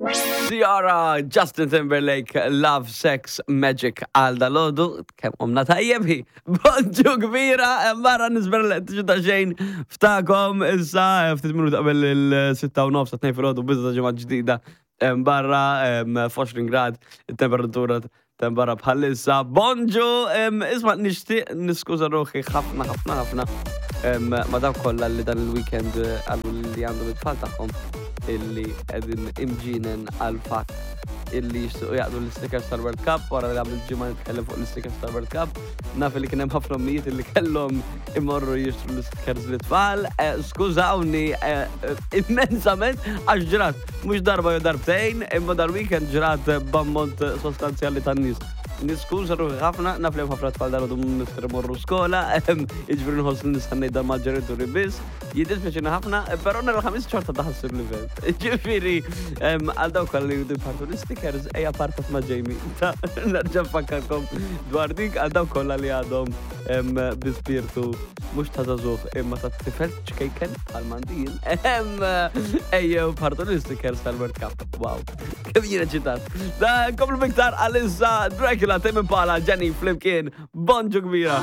Ciara, Justin Timberlake, Love, Sex, Magic għal dal-ħodu, kem omna tajjebi, bonġu kbira, barra nisber l-tġuta xejn ftakom, issa, ftit minuti qabel il-6 u nofs, 2 fil-ħodu, bizza ġemma ġdida, barra, 20 grad, il-temperatura barra bħallissa, bonġu, isma nishtiq niskuza ruħi ħafna, ma daw kolla li dan il-weekend għallu li għandu bit-tfal taħħom illi għedin imġinen għal-fat illi jishtuqu jaqdu l-stickers tal-World Cup, wara li għamil ġimma nitkellem fuq l-stickers tal-World Cup, naf li kienem ħafna mijiet illi kellhom imorru jishtru l-stickers l-tfal, skużawni immensament għax ġrat, mux darba jew darbtejn, imma dar-weekend ġrat bammont sostanzjali tan-nies. Niskuża ruħi ħafna, naf li ħafna tfal daru mister morru skola, iġbri nħoss li nistannej da maġġorituri biss, jidispeċina ħafna, però nara ħamis ċorta daħassir l-event. Ġifiri, għal dawk għalli judu partu l-stickers, eja parta ma' Jamie. Nerġa' fakkarkom dwar dik għal dawk kollha li għadhom bispirtu mhux ta' żagħżugħ imma ta' tifel ċkejken għal-mandin. Ejjew partu l-stickers tal-World Cup. Wow. Kemm jiena ċitat. Da komplu miktar għal-issa Dracula Tame Impala Jenny flimkien bonġu kbira.